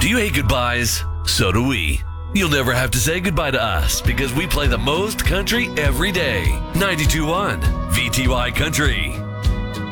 Do you hate goodbyes? So do we. You'll never have to say goodbye to us because we play the most country every day. 92.1 VTY Country.